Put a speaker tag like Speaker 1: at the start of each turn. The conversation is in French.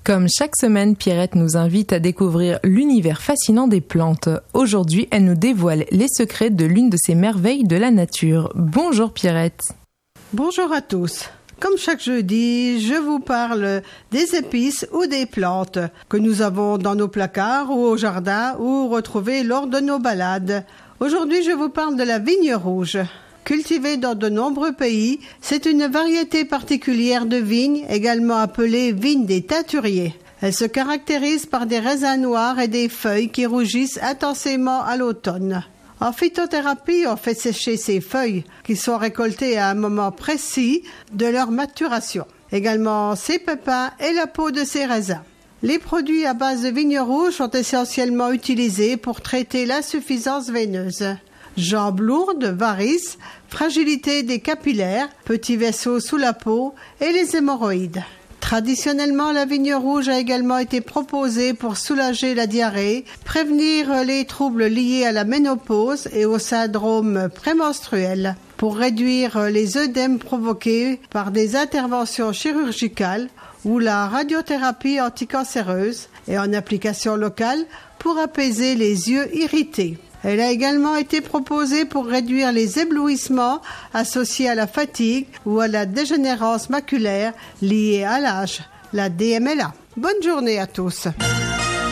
Speaker 1: Comme chaque semaine, Pierrette nous invite à découvrir l'univers fascinant des plantes. Aujourd'hui, elle nous dévoile les secrets de l'une de ces merveilles de la nature. Bonjour Pierrette.
Speaker 2: Bonjour à tous. Comme chaque jeudi, je vous parle des épices ou des plantes que nous avons dans nos placards ou au jardin ou retrouvées lors de nos balades. Aujourd'hui, je vous parle de la vigne rouge. Cultivée dans de nombreux pays, c'est une variété particulière de vigne, également appelée vigne des teinturiers. Elle se caractérise par des raisins noirs et des feuilles qui rougissent intensément à l'automne. En phytothérapie, on fait sécher ces feuilles qui sont récoltées à un moment précis de leur maturation. Également ses pépins et la peau de ces raisins. Les produits à base de vigne rouge sont essentiellement utilisés pour traiter l'insuffisance veineuse. Jambes lourdes, varices, fragilité des capillaires, petits vaisseaux sous la peau et les hémorroïdes. Traditionnellement, la vigne rouge a également été proposée pour soulager la diarrhée, prévenir les troubles liés à la ménopause et au syndrome prémenstruel, pour réduire les œdèmes provoqués par des interventions chirurgicales ou la radiothérapie anticancéreuse et en application locale pour apaiser les yeux irrités. Elle a également été proposée pour réduire les éblouissements associés à la fatigue ou à la dégénérescence maculaire liée à l'âge, la DMLA. Bonne journée à tous.